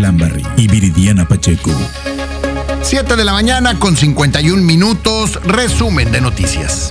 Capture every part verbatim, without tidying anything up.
Lambarri y Viridiana Pacheco. siete de la mañana con cincuenta y un minutos, resumen de noticias.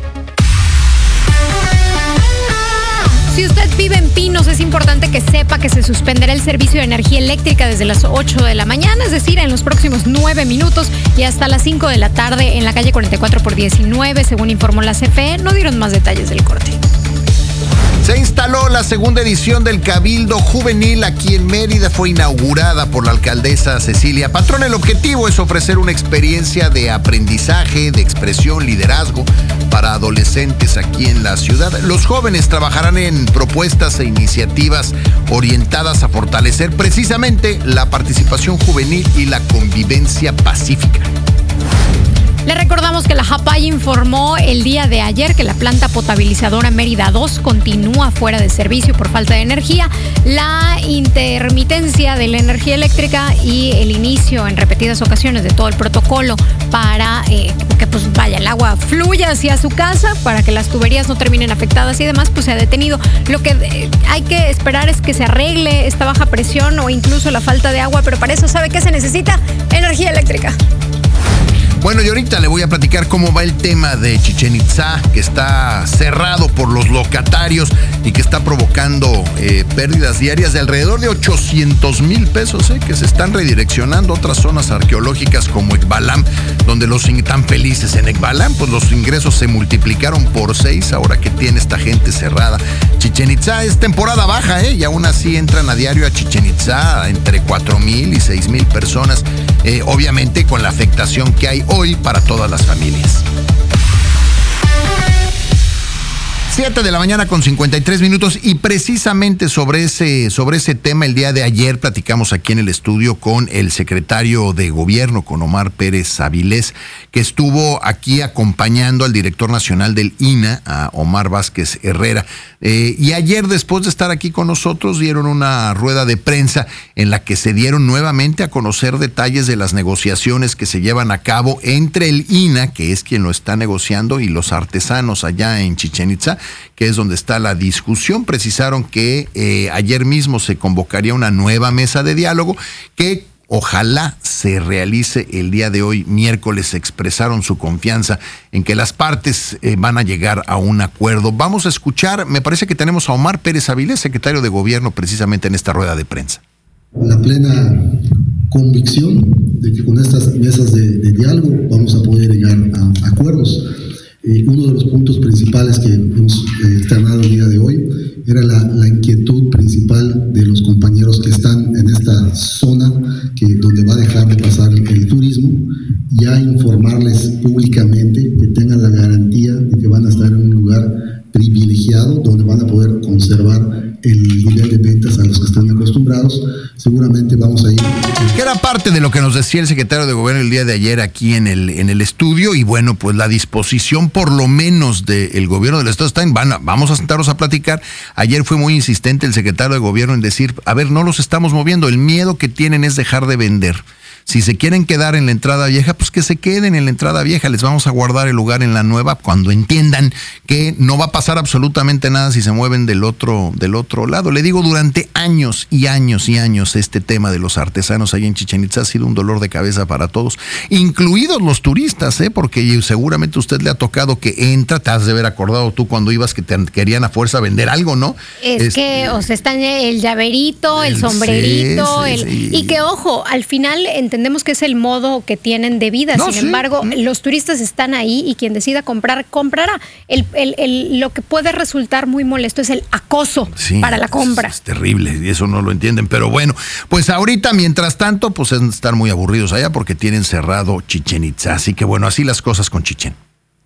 Si usted vive en Pinos, es importante que sepa que se suspenderá el servicio de energía eléctrica desde las ocho de la mañana, es decir, en los próximos nueve minutos y hasta las cinco de la tarde en la calle cuarenta y cuatro por diecinueve, según informó la C F E. No dieron más detalles del corte. Se instaló la segunda edición del Cabildo Juvenil aquí en Mérida. Fue inaugurada por la alcaldesa Cecilia Patrón. El objetivo es ofrecer una experiencia de aprendizaje, de expresión, liderazgo para adolescentes aquí en la ciudad. Los jóvenes trabajarán en propuestas e iniciativas orientadas a fortalecer precisamente la participación juvenil y la convivencia pacífica. Le recordamos que la Japay informó el día de ayer que la planta potabilizadora Mérida dos continúa fuera de servicio por falta de energía. La intermitencia de la energía eléctrica y el inicio en repetidas ocasiones de todo el protocolo para eh, que pues vaya el agua fluya hacia su casa, para que las tuberías no terminen afectadas y demás, pues se ha detenido. Lo que eh, hay que esperar es que se arregle esta baja presión o incluso la falta de agua, pero para eso, ¿sabe qué se necesita? Energía eléctrica. Bueno, y ahorita le voy a platicar cómo va el tema de Chichén Itzá, que está cerrado por los locatarios y que está provocando eh, pérdidas diarias de alrededor de ochocientos mil pesos, eh, que se están redireccionando a otras zonas arqueológicas como Ekbalam, donde los tan felices en Ekbalam, pues los ingresos se multiplicaron por seis ahora que tiene esta gente cerrada. Chichén Itzá es temporada baja, eh, y aún así entran a diario a Chichén Itzá entre cuatro mil y seis mil personas, eh, obviamente con la afectación que hay hoy para todas las familias. siete de la mañana con cincuenta y tres minutos, y precisamente sobre ese, sobre ese tema el día de ayer platicamos aquí en el estudio con el secretario de Gobierno, con Omar Pérez Avilés, que estuvo aquí acompañando al director nacional del I N A, a Omar Vázquez Herrera. Eh, y ayer, después de estar aquí con nosotros, dieron una rueda de prensa en la que se dieron nuevamente a conocer detalles de las negociaciones que se llevan a cabo entre el I N A, que es quien lo está negociando, y los artesanos allá en Chichén Itzá, que es donde está la discusión. Precisaron que eh, ayer mismo se convocaría una nueva mesa de diálogo que ojalá se realice el día de hoy, miércoles. Expresaron su confianza en que las partes eh, van a llegar a un acuerdo. Vamos a escuchar, me parece que tenemos a Omar Pérez Avilés, secretario de Gobierno, precisamente en esta rueda de prensa. La plena convicción de que con estas mesas de, de diálogo vamos a poder llegar a acuerdos. Eh, uno de los puntos principales que hemos eh, externado el día de hoy era la, la inquietud principal de los compañeros que están en esta zona que, donde va a dejar de pasar el, el turismo, ya informarles públicamente que tengan la garantía de que van a estar en un lugar privilegiado donde van a poder conservar el nivel de ventas a los que están acostumbrados. Seguramente vamos a ir. Que era parte de lo que nos decía el secretario de Gobierno el día de ayer aquí en el en el estudio, y bueno, pues la disposición por lo menos del gobierno del Estado está en, van a, vamos a sentarnos a platicar. Ayer fue muy insistente el secretario de Gobierno en decir, a ver, no los estamos moviendo, el miedo que tienen es dejar de vender. Si se quieren quedar en la entrada vieja, pues que se queden en la entrada vieja. Les vamos a guardar el lugar en la nueva cuando entiendan que no va a pasar absolutamente nada si se mueven del otro, del otro lado. Le digo, durante años y años y años este tema de los artesanos ahí en Chichén Itzá ha sido un dolor de cabeza para todos, incluidos los turistas, ¿eh? Porque seguramente a usted le ha tocado que entra, te has de haber acordado tú cuando ibas que te querían a fuerza vender algo, ¿no? Es, es que, o sea, están el llaverito, el, el sombrerito, sí, sí, el, sí. Y que, ojo, al final entendemos que es el modo que tienen de vida. No, Sin sí. embargo, los turistas están ahí y quien decida comprar, comprará. El, el, el, lo que puede resultar muy molesto es el acoso sí, para la compra. Es, es terrible, y eso no lo entienden. Pero bueno, pues ahorita, mientras tanto, pues están muy aburridos allá porque tienen cerrado Chichén Itzá. Así que bueno, así las cosas con Chichén.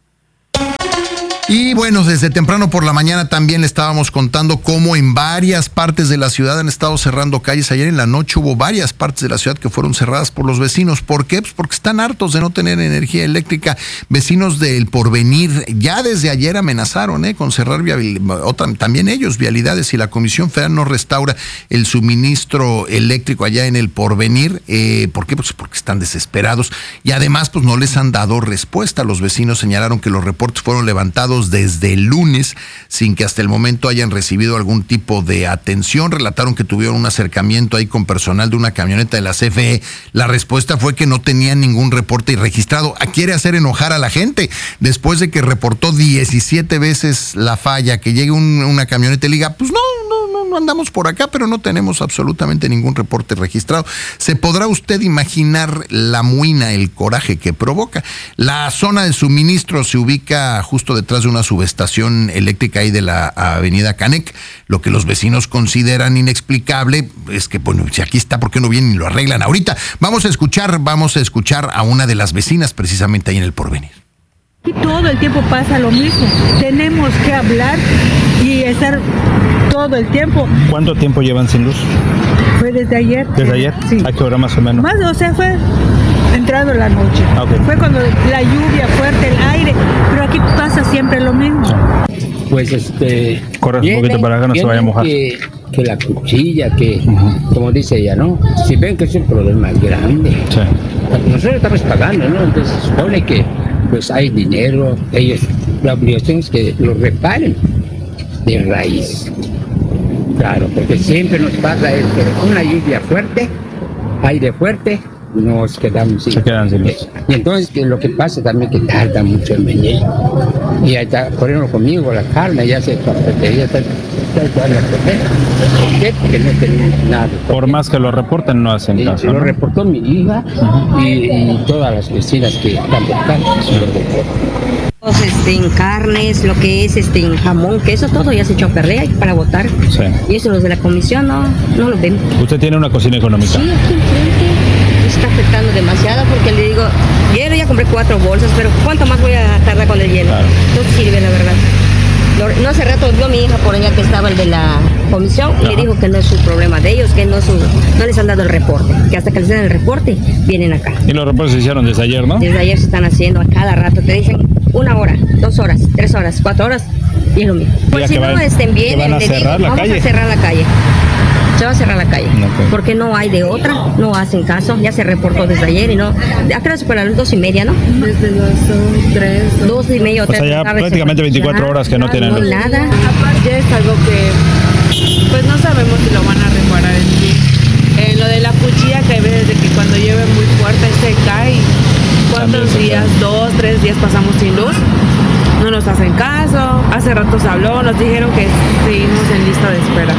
Y bueno, desde temprano por la mañana también le estábamos contando cómo en varias partes de la ciudad han estado cerrando calles. Ayer en la noche hubo varias partes de la ciudad que fueron cerradas por los vecinos. ¿Por qué? Pues porque están hartos de no tener energía eléctrica. Vecinos del Porvenir ya desde ayer amenazaron eh, con cerrar viabil- otra, también ellos vialidades si la Comisión Federal no restaura el suministro eléctrico allá en el Porvenir. Eh, ¿Por qué? Pues porque están desesperados y además pues no les han dado respuesta. Los vecinos señalaron que los reportes fueron levantados reportados desde el lunes sin que hasta el momento hayan recibido algún tipo de atención. Relataron que tuvieron un acercamiento ahí con personal de una camioneta de la C F E. La respuesta fue que no tenían ningún reporte registrado. Quiere hacer enojar a la gente después de que reportó diecisiete veces la falla, que llegue un, una camioneta y le diga, pues no, no, no, no andamos por acá, pero no tenemos absolutamente ningún reporte registrado. Se podrá usted imaginar la muina, el coraje que provoca. La zona de suministro se ubica justo detrás de una subestación eléctrica ahí de la avenida Canec. Lo que los vecinos consideran inexplicable es que, bueno, si aquí está, ¿por qué no vienen y lo arreglan ahorita? Vamos a escuchar, vamos a escuchar a una de las vecinas precisamente ahí en el Porvenir. Y todo el tiempo pasa lo mismo. Tenemos que hablar y estar todo el tiempo. ¿Cuánto tiempo llevan sin luz? Fue desde ayer. ¿Desde ayer? Sí. ¿A qué hora más o menos? Más, o sea, fue entrado la noche. Okay. Fue cuando la lluvia fuerte, el aire, pero aquí pasa siempre lo mismo. Pues este... Corre un poquito para que no se vaya a mojar. Que, que la cuchilla, que, uh-huh. como dice ella, ¿no? Si ven que es un problema grande, sí. Nosotros estamos pagando, ¿no? Entonces se supone que pues hay dinero, ellos, la obligación es que lo reparen de raíz. Claro, porque siempre nos pasa esto, una lluvia fuerte, aire fuerte, nos quedamos sin. Se quedan sin luz. Y entonces que lo que pasa también que tarda mucho en venir. Y ahí está, por ejemplo, conmigo, la carne ya se papetería, está, está, está la ¿Por qué? Porque no tenemos nada. Por más que lo reporten, no hacen caso. Lo ¿no? reportó mi hija uh-huh. y, y todas las vecinas que están por acá, sí. Lo reportan. Este, en carnes, lo que es este, en jamón, que eso todo ya se echó a perder para votar. Sí. Y eso los de la comisión no, no lo ven. ¿Usted tiene una cocina económica? Sí, aquí enfrente. Está afectando demasiado porque le digo, hielo ya compré cuatro bolsas, pero ¿cuánto más voy a tardar con el hielo? Claro. No sirve, la verdad. No hace rato vio mi hija por allá que estaba el de la comisión y Ajá. le dijo que no es un problema de ellos, que no, es un, no les han dado el reporte, que hasta que les den el reporte vienen acá. Y los reportes se hicieron desde ayer, ¿no? Desde ayer se están haciendo a cada rato, te dicen una hora, dos horas, tres horas, cuatro horas y es lo mismo. Pues si no van, estén bien, van a les cerrar digo, la vamos calle. a cerrar la calle. Se va a cerrar la calle, okay. Porque no hay de otra, no hacen caso, ya se reportó desde ayer y no, acá es para las dos y media, ¿no? Desde las dos, tres, dos, dos y media, o sea, ya prácticamente veinticuatro ya, horas que no, no tienen no, luz. Nada. Ya es algo que, pues no sabemos si lo van a reparar en sí. Eh, lo de la cuchilla que hay veces de que cuando llueve muy fuerte se cae. ¿Cuántos días? Cae. Dos, tres días pasamos sin luz. No nos hacen caso. Hace rato se habló, nos dijeron que seguimos en lista de espera.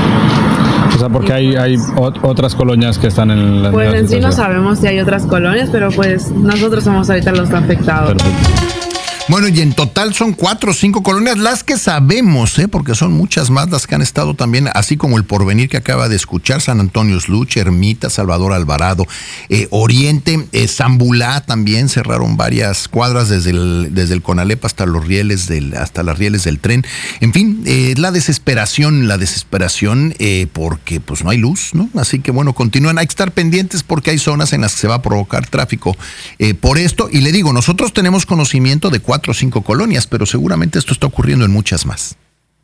O sea, porque hay, hay otras colonias que están en la Pues en sí no sabemos si hay otras colonias, pero pues nosotros somos ahorita los afectados. Perfecto. Bueno, y en total son cuatro o cinco colonias las que sabemos, ¿eh? Porque son muchas más las que han estado también, así como el Porvenir que acaba de escuchar, San Antonio Sluch, Ermita, Salvador Alvarado, eh, Oriente, eh, Zambulá también cerraron varias cuadras desde el, desde el Conalep hasta los rieles del, hasta las rieles del tren. En fin, eh, la desesperación, la desesperación eh, porque pues no hay luz, ¿no? Así que bueno, continúan, hay que estar pendientes porque hay zonas en las que se va a provocar tráfico eh, por esto. Y le digo, nosotros tenemos conocimiento de cuatro cuatro o cinco colonias, pero seguramente esto está ocurriendo en muchas más.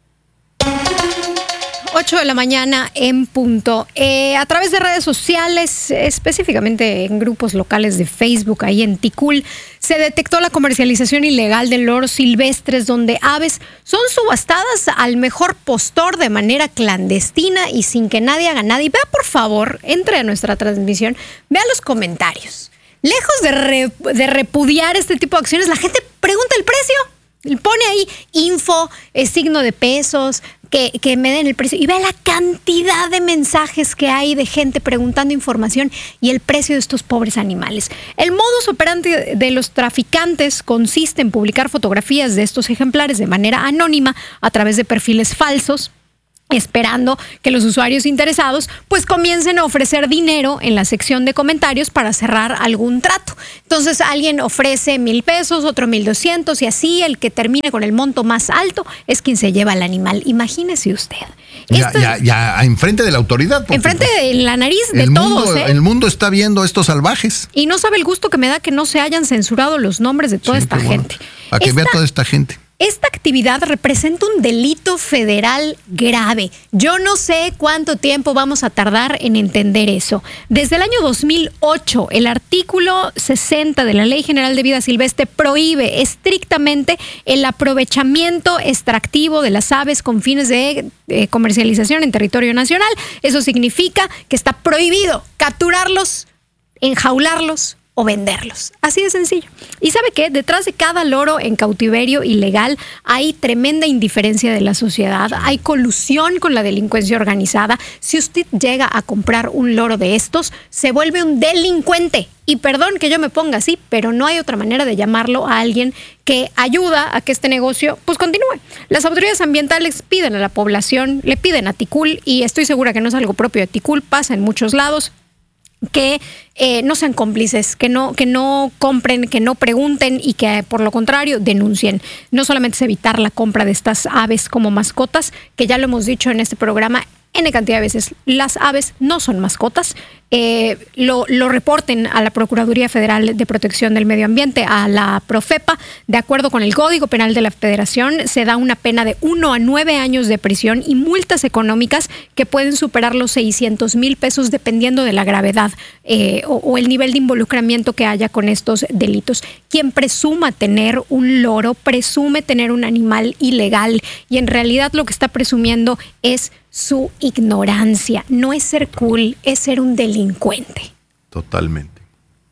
ocho de la mañana en punto. Eh, a través de redes sociales, específicamente en grupos locales de Facebook, ahí en Ticul, se detectó la comercialización ilegal de loros silvestres, donde aves son subastadas al mejor postor de manera clandestina y sin que nadie haga nada. Y vea, por favor, entre a nuestra transmisión, vea los comentarios. Lejos de, re, de repudiar este tipo de acciones, la gente pregunta el precio. Pone ahí info, eh, signo de pesos, que, que me den el precio. Y vea la cantidad de mensajes que hay de gente preguntando información y el precio de estos pobres animales. El modus operandi de los traficantes consiste en publicar fotografías de estos ejemplares de manera anónima a través de perfiles falsos, esperando que los usuarios interesados pues comiencen a ofrecer dinero en la sección de comentarios para cerrar algún trato. Entonces alguien ofrece mil pesos, otro mil doscientos y así el que termine con el monto más alto es quien se lleva al animal. Imagínese usted. Ya, Esto, ya, ya enfrente de la autoridad. Enfrente de la nariz de el todos. Mundo, ¿eh? El mundo está viendo a estos salvajes. Y no sabe el gusto que me da que no se hayan censurado los nombres de toda sí, esta bueno, gente. A que esta, vea toda esta gente. esta actividad representa un delito federal grave. Yo no sé cuánto tiempo vamos a tardar en entender eso. Desde el año dos mil ocho, el artículo sesenta de la Ley General de Vida Silvestre prohíbe estrictamente el aprovechamiento extractivo de las aves con fines de eh, comercialización en territorio nacional. Eso significa que está prohibido capturarlos, enjaularlos o venderlos. Así de sencillo. ¿Y sabe qué? Detrás de cada loro en cautiverio ilegal hay tremenda indiferencia de la sociedad, hay colusión con la delincuencia organizada. Si usted llega a comprar un loro de estos, se vuelve un delincuente. Y perdón que yo me ponga así, pero no hay otra manera de llamarlo a alguien que ayuda a que este negocio pues continúe. Las autoridades ambientales piden a la población, le piden a Ticul, y estoy segura que no es algo propio de Ticul, pasa en muchos lados, que eh, no sean cómplices, que no, que no compren, que no pregunten y que por lo contrario denuncien. No solamente es evitar la compra de estas aves como mascotas, que ya lo hemos dicho en este programa N cantidad de veces, las aves no son mascotas. Eh, lo, lo reporten a la Procuraduría Federal de Protección del Medio Ambiente, a la Profepa. De acuerdo con el Código Penal de la Federación, se da una pena de uno a nueve años de prisión y multas económicas que pueden superar los seiscientos mil pesos dependiendo de la gravedad eh, o, o el nivel de involucramiento que haya con estos delitos. Quien presuma tener un loro, presume tener un animal ilegal, y en realidad lo que está presumiendo es su ignorancia. No es ser cool, es ser un delincuente. Totalmente.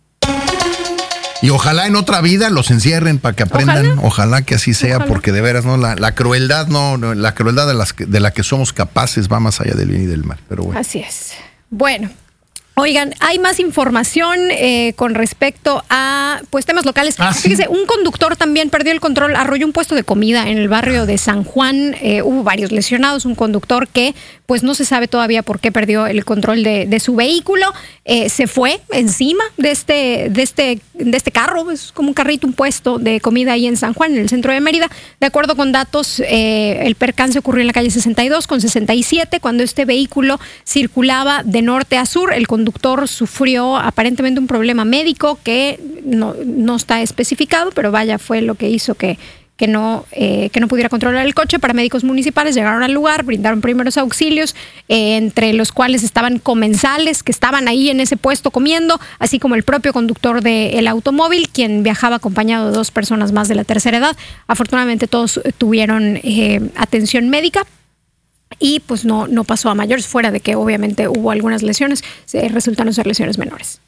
Y ojalá en otra vida los encierren para que aprendan. Ojalá, ojalá que así sea, ojalá. Porque de veras no la, la crueldad no, no la crueldad de las de la que somos capaces va más allá del bien y del mal. Pero bueno. Así es. Bueno. Oigan, hay más información eh, con respecto a pues temas locales. Ah, Fíjese, ¿sí? Un conductor también perdió el control, arrolló un puesto de comida en el barrio de San Juan. Eh, hubo varios lesionados. Un conductor que pues no se sabe todavía por qué perdió el control de, de su vehículo. Eh, se fue encima de este, de este, de este carro. Es como un carrito, un puesto de comida ahí en San Juan, en el centro de Mérida. De acuerdo con datos, eh, el percance ocurrió en la calle sesenta y dos con sesenta y siete cuando este vehículo circulaba de norte a sur. El conductor El conductor sufrió aparentemente un problema médico que no, no está especificado, pero vaya, fue lo que hizo que, que, no, eh, que no pudiera controlar el coche. Paramédicos municipales llegaron al lugar, brindaron primeros auxilios, eh, entre los cuales estaban comensales que estaban ahí en ese puesto comiendo, así como el propio conductor del automóvil, quien viajaba acompañado de dos personas más de la tercera edad. Afortunadamente todos tuvieron eh, atención médica. Y pues no, no pasó a mayores, fuera de que obviamente hubo algunas lesiones, eh, resultaron ser lesiones menores.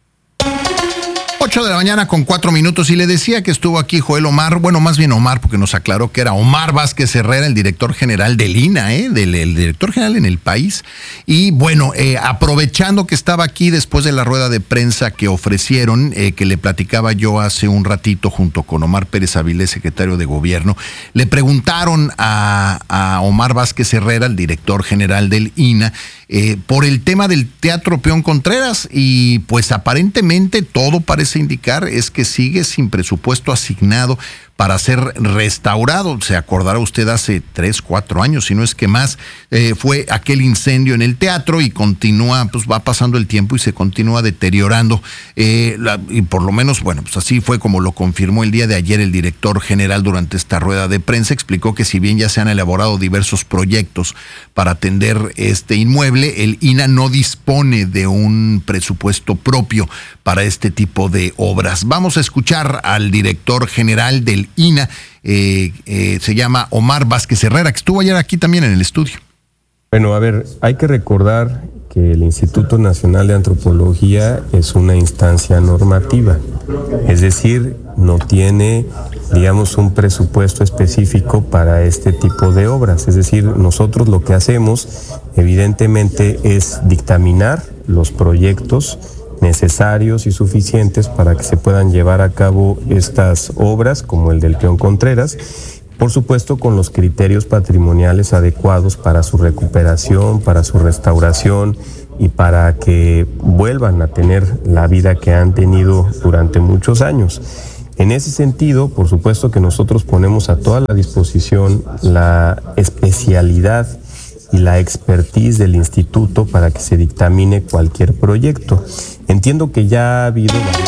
ocho de la mañana con cuatro minutos, y le decía que estuvo aquí Joel Omar, bueno, más bien Omar, porque nos aclaró que era Omar Vázquez Herrera, el director general del I N A, ¿eh? del el director general en el país. Y bueno, eh, aprovechando que estaba aquí después de la rueda de prensa que ofrecieron, eh, que le platicaba yo hace un ratito junto con Omar Pérez Avilés, secretario de Gobierno, le preguntaron a, a Omar Vázquez Herrera, el director general del I N A, eh, por el tema del Teatro Peón Contreras, y pues aparentemente todo parece indicar es que sigue sin presupuesto asignado para ser restaurado. Se acordará usted hace tres, cuatro años, si no es que más, eh, fue aquel incendio en el teatro y continúa, pues va pasando el tiempo y se continúa deteriorando. Eh, la, y por lo menos, bueno, pues así fue como lo confirmó el día de ayer el director general durante esta rueda de prensa. Explicó que si bien ya se han elaborado diversos proyectos para atender este inmueble, el I N A no dispone de un presupuesto propio para este tipo de obras. Vamos a escuchar al director general del I N A, eh, eh, se llama Omar Vázquez Herrera, que estuvo ayer aquí también en el estudio. Bueno, a ver, hay que recordar que el Instituto Nacional de Antropología es una instancia normativa, es decir, no tiene, digamos, un presupuesto específico para este tipo de obras. Es decir, nosotros lo que hacemos, evidentemente, es dictaminar los proyectos necesarios y suficientes para que se puedan llevar a cabo estas obras, como el del Peón Contreras, por supuesto con los criterios patrimoniales adecuados para su recuperación, para su restauración y para que vuelvan a tener la vida que han tenido durante muchos años. En ese sentido, por supuesto que nosotros ponemos a toda la disposición la especialidad y la expertise del instituto para que se dictamine cualquier proyecto. Entiendo que ya ha habido varios...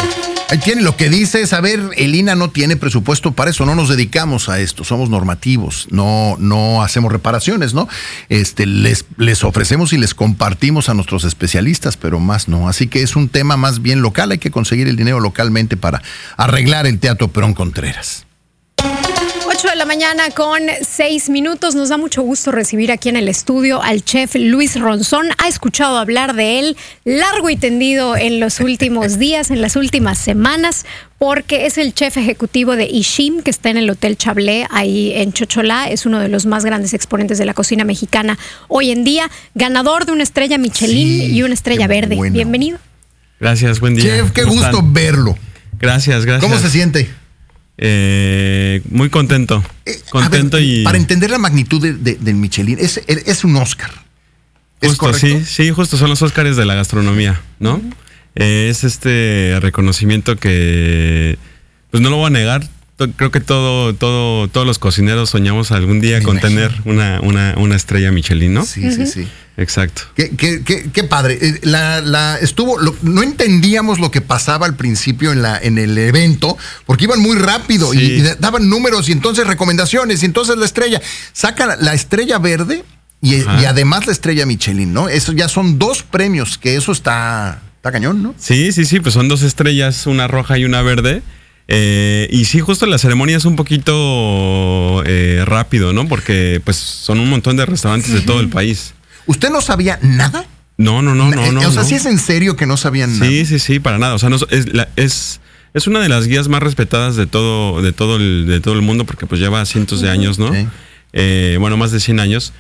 Ahí tiene, lo que dice es, a ver, el I N A no tiene presupuesto para eso, no nos dedicamos a esto, somos normativos, no, no hacemos reparaciones, ¿no? Este, les, les ofrecemos y les compartimos a nuestros especialistas, pero más no. Así que es un tema más bien local, hay que conseguir el dinero localmente para arreglar el Teatro Perón Contreras. ocho de la mañana con seis minutos. Nos da mucho gusto recibir aquí en el estudio al chef Luis Ronzón. Ha escuchado hablar de él largo y tendido en los últimos días, en las últimas semanas, porque es el chef ejecutivo de Ishim, que está en el Hotel Chablé, ahí en Chocholá. Es uno de los más grandes exponentes de la cocina mexicana hoy en día. Ganador de una estrella Michelin sí, y una estrella verde. Bueno. Bienvenido. Gracias, buen día. Chef, qué gusto están? verlo. Gracias, gracias. ¿Cómo se siente? Eh, muy contento. Eh, contento ver, y. Para entender la magnitud de, de, del Michelin, es, es un Oscar. ¿Es justo, correcto? sí, sí, justo son los Oscars de la gastronomía, ¿no? Uh-huh. eh, es este reconocimiento que, pues no lo voy a negar. Creo que todo, todo, todos los cocineros soñamos algún día Me con imagino. tener una, una, una estrella Michelin, ¿no? Sí, uh-huh. sí, sí. Exacto. Qué, qué, qué, qué padre. La, la estuvo, lo, no entendíamos lo que pasaba al principio en la, en el evento, porque iban muy rápido sí. y, y daban números y entonces recomendaciones y entonces la estrella. Sacan la, la estrella verde y, y además la estrella Michelin, ¿no? Eso ya son dos premios, que eso está, está cañón, ¿no? Sí, sí, sí, pues son dos estrellas, una roja y una verde. Eh, y sí, justo la ceremonia es un poquito eh, rápido, ¿no? Porque pues son un montón de restaurantes de todo el país. ¿Usted no sabía nada? No, no, no, no, no. O sea, no. ¿sí es en serio que no sabían sí, nada? Sí, sí, sí, para nada. O sea, no, es, la, es, es una de las guías más respetadas de todo, de todo el, de todo el mundo, porque pues lleva cientos de años, ¿no? Sí. Eh, bueno, más de cien años.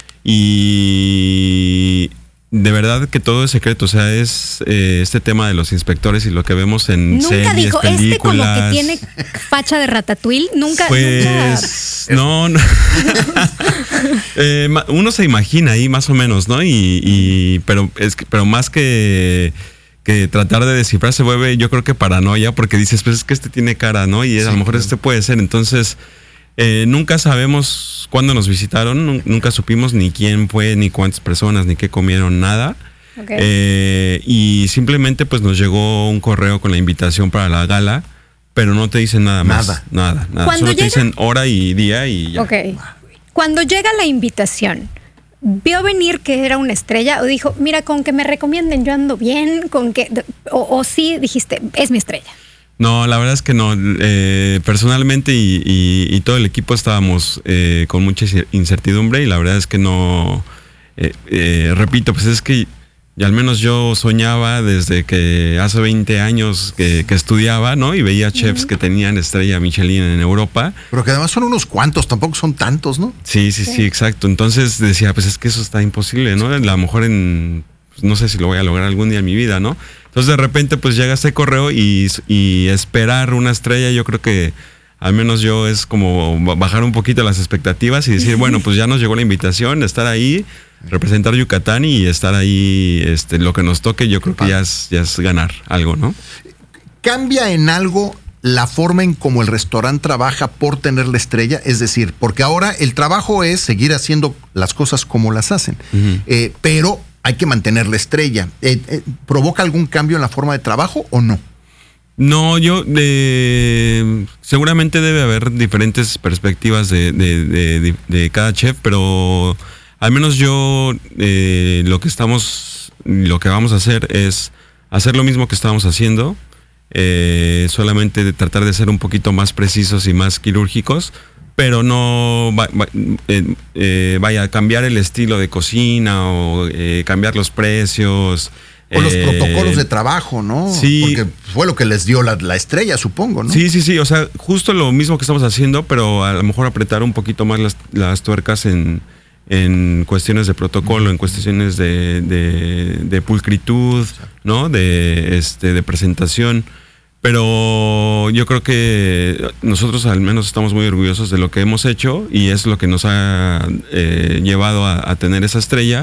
Y de verdad que todo es secreto. O sea, es eh, este tema de los inspectores y lo que vemos en nunca series, dijo, películas. Este como que tiene facha de Ratatouille. Nunca. Pues nunca... no, no. eh, uno se imagina ahí más o menos, ¿no? Y, y pero es que, pero más que que tratar de descifrar se vuelve, yo creo que paranoia, porque dices, pues es que este tiene cara, ¿no? Y sí, a lo mejor claro. este puede ser. Entonces eh, nunca sabemos cuándo nos visitaron, nunca supimos ni quién fue, ni cuántas personas, ni qué comieron, nada. Okay. Eh, y simplemente pues nos llegó un correo con la invitación para la gala, pero no te dicen nada más. Nada. Nada, nada. Solo llega... te dicen hora y día y ya. Ok. Cuando llega la invitación, ¿vio venir que era una estrella o dijo, mira, con que me recomienden yo ando bien, con que o, o sí dijiste, es mi estrella? No, la verdad es que no. Eh, personalmente y, y, y todo el equipo estábamos eh, con mucha incertidumbre y la verdad es que no, eh, eh, repito, pues es que y al menos yo soñaba desde que hace veinte años que, que estudiaba, ¿no? Y veía chefs uh-huh. que tenían estrella Michelin en Europa. Pero que además son unos cuantos, tampoco son tantos, ¿no? Sí, sí, sí, sí, exacto. Entonces decía, pues es que eso está imposible, ¿no? A lo mejor en, pues no sé si lo voy a lograr algún día en mi vida, ¿no? Entonces de repente pues llega este correo y, y esperar una estrella, yo creo que al menos yo es como bajar un poquito las expectativas y decir, bueno, pues ya nos llegó la invitación, estar ahí, representar Yucatán y estar ahí, este, lo que nos toque, yo creo que ya es, ya es ganar algo, ¿no? ¿Cambia en algo la forma en cómo el restaurante trabaja por tener la estrella? Es decir, porque ahora el trabajo es seguir haciendo las cosas como las hacen, uh-huh. eh, pero hay que mantener la estrella. Eh, eh, ¿Provoca algún cambio en la forma de trabajo o no? No, yo eh, seguramente debe haber diferentes perspectivas de, de, de, de, de cada chef, pero al menos yo eh, lo que estamos, lo que vamos a hacer es hacer lo mismo que estamos haciendo, eh, solamente de tratar de ser un poquito más precisos y más quirúrgicos, pero no va, va, eh, eh, vaya a cambiar el estilo de cocina o eh, cambiar los precios. O los eh, protocolos de trabajo, ¿no? Sí. Porque fue lo que les dio la, la estrella, supongo, ¿no? Sí, sí, sí. O sea, justo lo mismo que estamos haciendo, pero a lo mejor apretar un poquito más las, las tuercas en, en cuestiones de protocolo, en cuestiones de, de, de pulcritud, ¿no? De, este, de presentación. Pero yo creo que nosotros al menos estamos muy orgullosos de lo que hemos hecho y es lo que nos ha eh, llevado a, a tener esa estrella.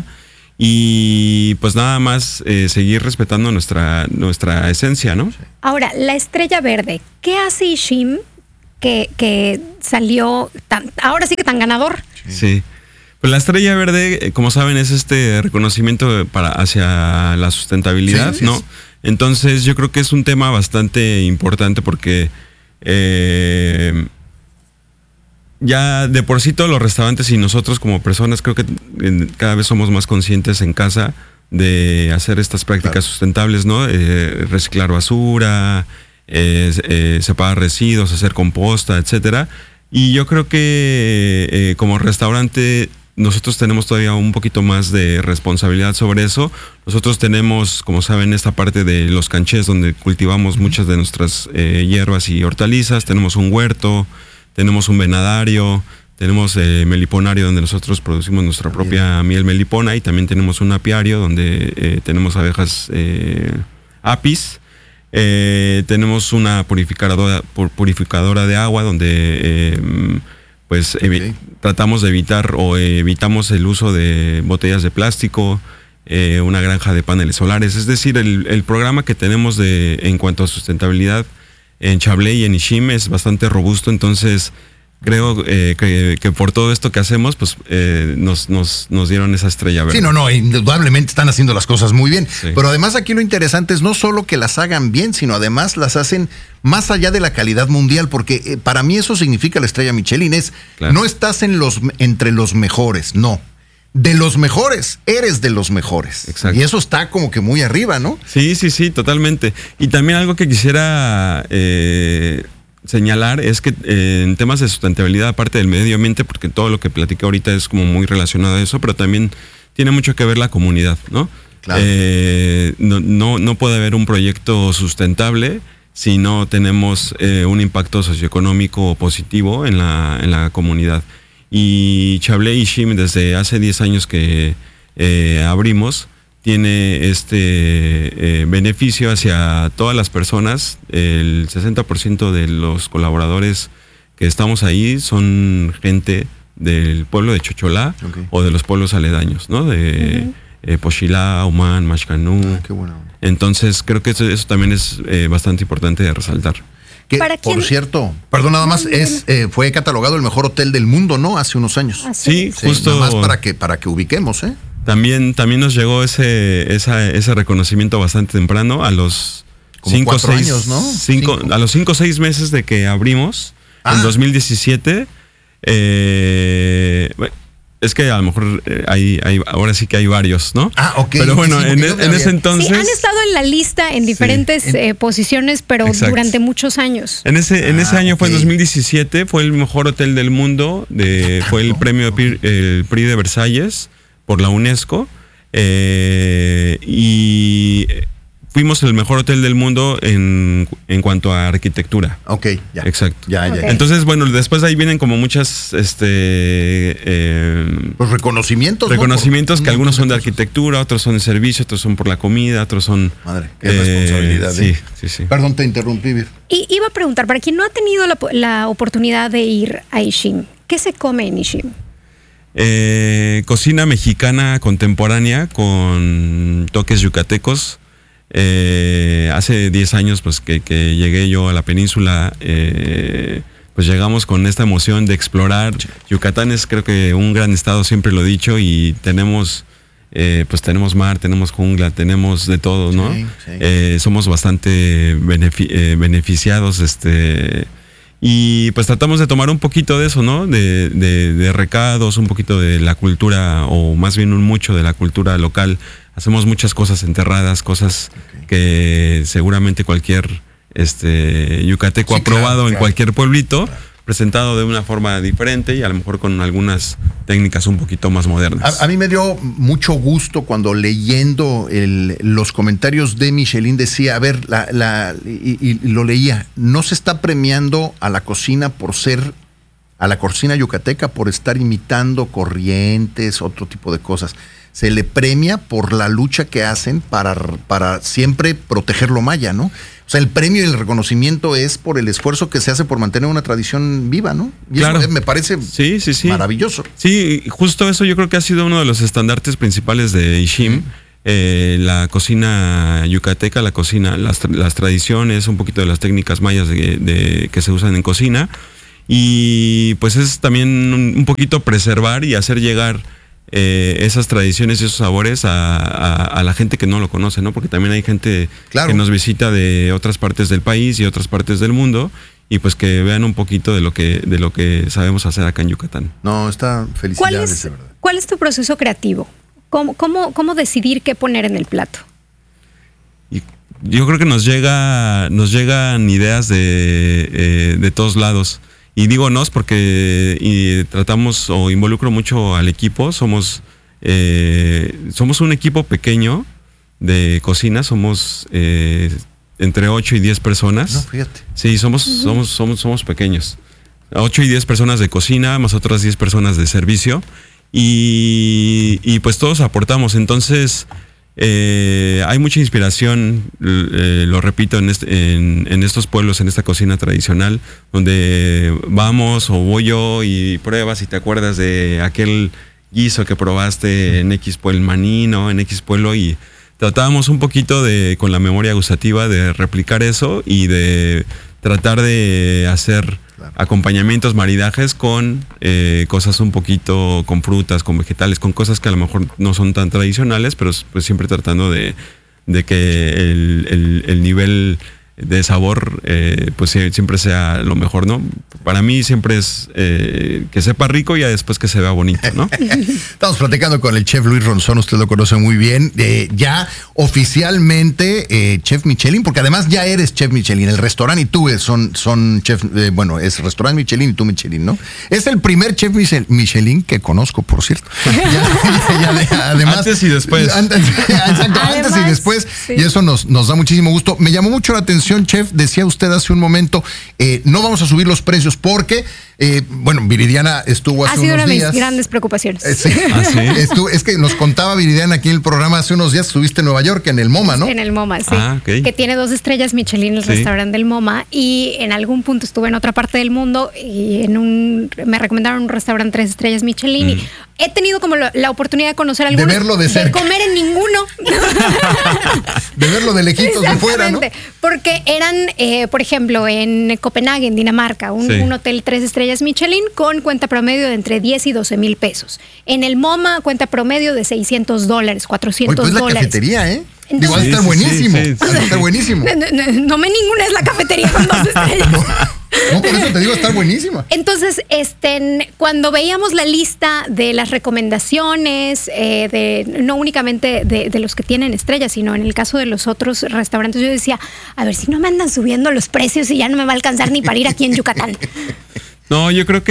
Y pues nada más eh, seguir respetando nuestra, nuestra esencia, ¿no? Ahora, la estrella verde, ¿qué hace Ishim que, que salió tan, ahora sí que tan ganador? Sí, pues la estrella verde, como saben, es este reconocimiento para hacia la sustentabilidad, sí, ¿no? Entonces yo creo que es un tema bastante importante porque eh, ya de por sí todos los restaurantes y nosotros como personas creo que cada vez somos más conscientes en casa de hacer estas prácticas claro. sustentables, ¿no? Eh, reciclar basura, eh, eh, separar residuos, hacer composta, etcétera. Y yo creo que eh, como restaurante nosotros tenemos todavía un poquito más de responsabilidad sobre eso. Nosotros tenemos, como saben, esta parte de los canchés donde cultivamos muchas de nuestras eh, hierbas y hortalizas. Tenemos un huerto, tenemos un venadario, tenemos eh, meliponario donde nosotros producimos nuestra propia miel melipona y también tenemos un apiario donde eh, tenemos abejas eh, apis. Eh, tenemos una purificadora, purificadora de agua donde eh, pues okay. tratamos de evitar o evitamos el uso de botellas de plástico, eh, una granja de paneles solares. Es decir, el, el programa que tenemos de en cuanto a sustentabilidad en Chablé y en Ixim es bastante robusto, entonces creo eh, que, que por todo esto que hacemos, pues eh, nos, nos, nos dieron esa estrella verde. Sí, no, no, indudablemente están haciendo las cosas muy bien. Sí. Pero además aquí lo interesante es no solo que las hagan bien, sino además las hacen más allá de la calidad mundial, porque eh, para mí eso significa la estrella Michelin, es claro. no estás en los, entre los mejores, no. De los mejores, eres de los mejores. Exacto. Y eso está como que muy arriba, ¿no? Sí, sí, sí, totalmente. Y también algo que quisiera eh, señalar es que eh, en temas de sustentabilidad, aparte del medio ambiente, porque todo lo que platiqué ahorita es como muy relacionado a eso, pero también tiene mucho que ver la comunidad, ¿no? Claro. Eh, no, no, no puede haber un proyecto sustentable si no tenemos eh, un impacto socioeconómico positivo en la, en la comunidad. Y Chablé y Ixim, desde hace diez años que eh, abrimos, tiene este eh, beneficio hacia todas las personas. El sesenta por ciento de los colaboradores que estamos ahí son gente del pueblo de Chocholá okay. o de los pueblos aledaños, ¿no? De uh-huh. eh, Pochilá, Humán, Mashcanú. Ah, qué bueno. Entonces creo que eso, eso también es eh, bastante importante de resaltar. Que, por cierto, perdón, nada más, es eh, fue catalogado el mejor hotel del mundo, ¿no? Hace unos años. Sí, sí, justo. Nada más para que, para que ubiquemos, ¿eh? También, también nos llegó ese, esa, ese reconocimiento bastante temprano, a los Como cinco, cuatro seis, años, ¿no? Cinco, cinco. A los cinco o seis meses de que abrimos, ah. en dos mil diecisiete, eh, es que a lo mejor hay, hay, ahora sí que hay varios, ¿no? Ah, ok. Pero bueno, sí, en, en ese entonces... Sí, han estado en la lista en diferentes sí. eh, posiciones, pero exacto. durante muchos años. En ese, en ese ah, año okay. fue en dos mil diecisiete, fue el mejor hotel del mundo, de, fue el premio okay. el Prix de Versalles por la UNESCO, eh, y fuimos el mejor hotel del mundo en, en cuanto a arquitectura. Ok, ya. Exacto. Ya, okay. ya. Entonces, bueno, después de ahí vienen como muchas, este... Eh, Los reconocimientos. Reconocimientos, ¿no? que algunos son de arquitectura, otros son de servicio, otros son por la comida, otros son... Madre, qué eh, responsabilidad. Sí, ¿eh? sí, sí. Perdón, te interrumpí, Vir. Y iba a preguntar, para quien no ha tenido la, la oportunidad de ir a Ixim, ¿qué se come en Ixim? Eh, cocina mexicana contemporánea con toques yucatecos. Eh, hace diez años pues que, que llegué yo a la península, eh, pues llegamos con esta emoción de explorar. Yucatán es creo que un gran estado, siempre lo he dicho, y tenemos eh, pues tenemos mar, tenemos jungla, tenemos de todo, ¿no? Sí, sí. Eh, somos bastante benefi- eh, beneficiados, este... Y pues tratamos de tomar un poquito de eso, ¿no? De, de, de recados, un poquito de la cultura, o más bien un mucho de la cultura local. Hacemos muchas cosas enterradas, cosas okay. que seguramente cualquier este, yucateco sí, ha probado claro, en claro. cualquier pueblito, claro. presentado de una forma diferente y a lo mejor con algunas técnicas un poquito más modernas. A, a mí me dio mucho gusto cuando leyendo el, los comentarios de Michelin decía, a ver, la, la, y, y lo leía, no se está premiando a la cocina por ser, a la cocina yucateca por estar imitando corrientes, otro tipo de cosas. Se le premia por la lucha que hacen para, para siempre proteger lo maya, ¿no? O sea, el premio y el reconocimiento es por el esfuerzo que se hace por mantener una tradición viva, ¿no? Y claro. eso me parece sí, sí, sí. maravilloso. Sí, justo eso yo creo que ha sido uno de los estandartes principales de Ixim. Uh-huh. Eh, la cocina yucateca, la cocina, las, las tradiciones, un poquito de las técnicas mayas de, de, que se usan en cocina. Y pues es también un, un poquito preservar y hacer llegar eh, esas tradiciones y esos sabores a, a, a la gente que no lo conoce, ¿no? Porque también hay gente claro. que nos visita de otras partes del país y otras partes del mundo y pues que vean un poquito de lo que de lo que sabemos hacer acá en Yucatán. No, está felicidades, ¿Cuál es, de verdad. ¿Cuál es tu proceso creativo? ¿Cómo, cómo, cómo decidir qué poner en el plato? Y yo creo que nos llega nos llegan ideas de, eh, de todos lados. Y digo nos porque y tratamos o involucro mucho al equipo. Somos eh, somos un equipo pequeño de cocina. Somos eh, entre ocho y diez personas. No, fíjate. Sí, somos, uh-huh. somos, somos, somos pequeños. ocho y diez personas de cocina, más otras diez personas de servicio. Y, y pues todos aportamos. Entonces, eh, hay mucha inspiración, eh, lo repito, en, este, en, en estos pueblos, en esta cocina tradicional, donde vamos o voy yo y pruebas y te acuerdas de aquel guiso que probaste en X pueblo, el maní, ¿no? En X pueblo, y tratábamos un poquito de, con la memoria gustativa, de replicar eso y de tratar de hacer claro. acompañamientos, maridajes con eh, cosas un poquito, con frutas, con vegetales, con cosas que a lo mejor no son tan tradicionales, pero pues siempre tratando de, de que el, el, el nivel de sabor eh, pues siempre sea lo mejor, ¿no? Para mí siempre es eh, que sepa rico y ya después que se vea bonito, ¿no? Estamos platicando con el chef Luis Ronzón, usted lo conoce muy bien, eh, ya oficialmente eh, chef Michelin, porque además ya eres chef Michelin, el restaurante y tú son, son chef, eh, bueno, es restaurante Michelin y tú Michelin, ¿no? Es el primer chef Michelin que conozco, por cierto. Ya, ya, ya, además, antes y después. Antes, exacto, además, antes y después, sí. Y eso nos, nos da muchísimo gusto. Me llamó mucho la atención, chef, decía usted hace un momento, eh, no vamos a subir los precios porque, eh, bueno, Viridiana estuvo hace unos días. Ha sido una de mis grandes preocupaciones. Eh, sí. ¿Ah, sí? Estuvo, es que nos contaba Viridiana aquí en el programa hace unos días, estuviste en Nueva York, en el MoMA, ¿no? En el MoMA, sí. Ah, okay. Que tiene dos estrellas Michelin, el sí. restaurante del MoMA, y en algún punto estuve en otra parte del mundo y en un me recomendaron un restaurante tres estrellas Michelin. Mm. Y he tenido como la, la oportunidad de conocer algunos. De verlo de cerca. De comer en ninguno. De verlo de lejitos de fuera, ¿no? Porque eran, eh, por ejemplo, en Copenhague, en Dinamarca, un, sí. un hotel tres estrellas Michelin con cuenta promedio de entre diez y doce mil pesos. En el MoMA, cuenta promedio de seiscientos dólares, cuatrocientos Oye, pues dólares. La cafetería, ¿eh? Entonces, Digo, va a estar sí, buenísimo. Sí, sí, sí. Va a estar buenísimo. No, no, no me ninguna es la cafetería con dos estrellas. No, no, por eso te digo, estar buenísima. Entonces, este, cuando veíamos la lista de las recomendaciones, eh, de no únicamente de, de los que tienen estrellas, sino en el caso de los otros restaurantes, yo decía, a ver si no me andan subiendo los precios y ya no me va a alcanzar ni para ir aquí en Yucatán. No, yo creo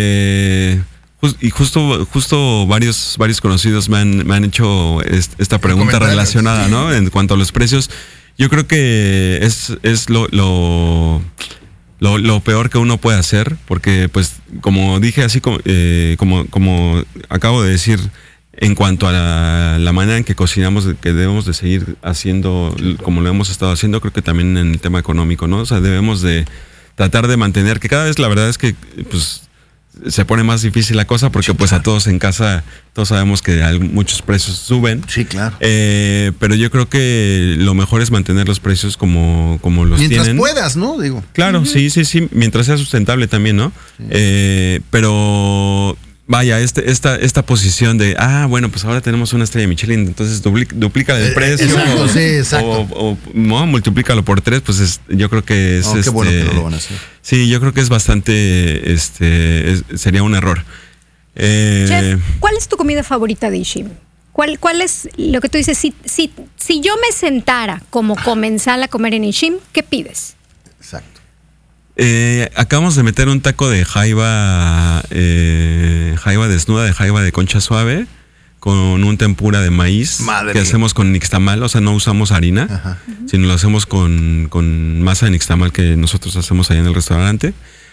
que y justo justo varios varios conocidos me han, me han hecho esta pregunta relacionada, ¿no? En cuanto a los precios, yo creo que es, es lo, lo, lo, lo peor que uno puede hacer, porque pues como dije, así como, eh, como, como acabo de decir, en cuanto a la, la manera en que cocinamos, que debemos de seguir haciendo como lo hemos estado haciendo, creo que también en el tema económico, ¿no? O sea, debemos de tratar de mantener, que cada vez la verdad es que pues se pone más difícil la cosa, porque sí, pues claro. a todos en casa, todos sabemos que hay muchos precios suben. Sí, claro. Eh, pero yo creo que lo mejor es mantener los precios como, como los mientras tienen. Mientras puedas, ¿no? Digo. Claro, uh-huh. sí, sí, sí, mientras sea sustentable también, ¿no? Sí. Eh, pero vaya, este, esta, esta posición de, ah, bueno, pues ahora tenemos una estrella Michelin, entonces duplica, duplica el precio. Exacto, o, sí, exacto. O, o no, multiplícalo por tres, pues es, yo creo que es... Oh, qué este, bueno que no lo van a hacer. Sí, yo creo que es bastante, este, es, sería un error. Eh, Chef, ¿cuál es tu comida favorita de Ishim? ¿Cuál, ¿Cuál es lo que tú dices? Si, si, si yo me sentara como comensal a comer en Ishim, ¿qué pides? Exacto. Eh, acabamos de meter un taco de jaiba, eh, jaiba desnuda, de jaiba de concha suave, con un tempura de maíz. Madre que mía. Hacemos con nixtamal, o sea, no usamos harina, Ajá. sino lo hacemos con, con masa de nixtamal que nosotros hacemos allá en el restaurante.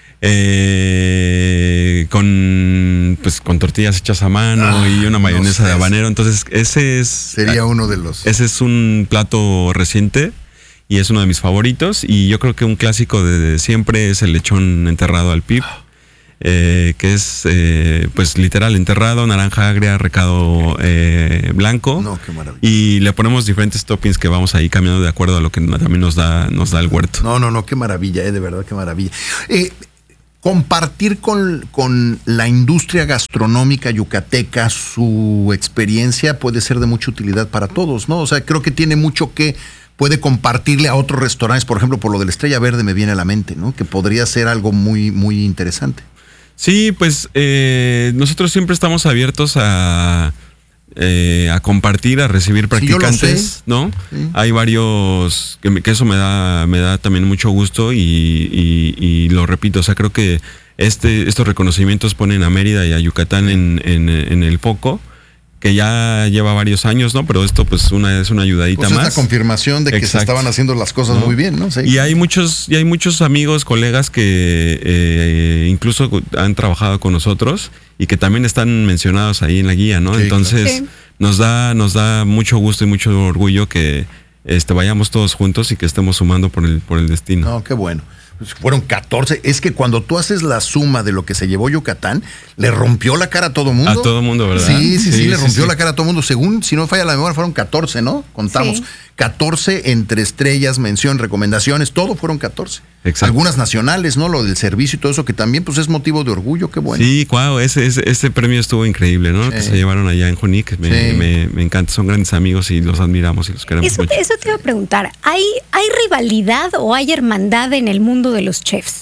Eh, con pues con tortillas hechas a mano ah, y una mayonesa no sé, de habanero. Entonces, ese es. Sería uno de los. Ese es un plato reciente. Y es uno de mis favoritos. Y yo creo que un clásico de, de siempre es el lechón enterrado al pip. Eh, que es, eh, pues, literal, enterrado, naranja agria, recado eh, blanco. No, qué maravilla. Y le ponemos diferentes toppings que vamos ahí cambiando de acuerdo a lo que también nos da, nos da el huerto. No, no, no, qué maravilla, eh, de verdad, qué maravilla. Eh, compartir con, con la industria gastronómica yucateca su experiencia puede ser de mucha utilidad para todos, ¿no? O sea, creo que tiene mucho que puede compartirle a otros restaurantes, por ejemplo, por lo de la Estrella Verde me viene a la mente, ¿no? Que podría ser algo muy, muy interesante. Sí, pues eh, nosotros siempre estamos abiertos a, eh, a compartir, a recibir practicantes, sí, ¿no? Sí. Hay varios que, me, que eso me da, me da también mucho gusto y, y, y lo repito, o sea, creo que este, estos reconocimientos ponen a Mérida y a Yucatán en, en, en el foco, que ya lleva varios años, ¿no? Pero esto pues una es una ayudadita pues más. Es la confirmación de que Exacto. se estaban haciendo las cosas ¿no? muy bien, ¿no? Sí. Y hay muchos, y hay muchos amigos, colegas que eh, incluso han trabajado con nosotros y que también están mencionados ahí en la guía, ¿no? Sí, Entonces claro. nos da, nos da mucho gusto y mucho orgullo que este, vayamos todos juntos y que estemos sumando por el, por el destino. No, qué bueno. Pues fueron catorce. Es que cuando tú haces la suma de lo que se llevó Yucatán, le rompió la cara a todo mundo. A todo mundo, ¿verdad? Sí, sí, sí, sí le rompió sí, la cara a todo mundo. Según, si no falla la memoria, fueron catorce, ¿no? Contamos. Sí. catorce entre estrellas, mención, recomendaciones, todo fueron catorce. Exacto. Algunas nacionales, ¿no? Lo del servicio y todo eso, que también pues es motivo de orgullo, qué bueno. Sí, wow, ese, ese, ese premio estuvo increíble, ¿no? Sí. Que se llevaron allá en Junic, me, sí. me, me encanta, son grandes amigos y los admiramos y los queremos eso, mucho. Eso te iba a preguntar, ¿hay, ¿hay rivalidad o hay hermandad en el mundo de los chefs?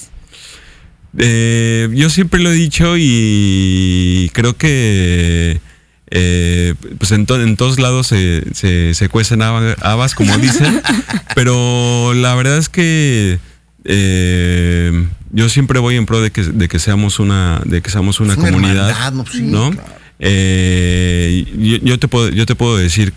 Eh, yo siempre lo he dicho y creo que eh, pues en, to, en todos lados se, se, se cuecen habas, como dicen, pero la verdad es que eh, yo siempre voy en pro de que, de que seamos una, de que seamos una, una comunidad, hermandad, ¿no? Sí, ¿no? Claro. Eh, yo, yo te puedo, yo te puedo decir